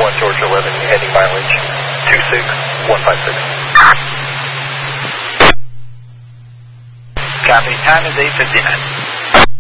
1 Georgia 11, heading mileage 26156. Copy, time is 8:59.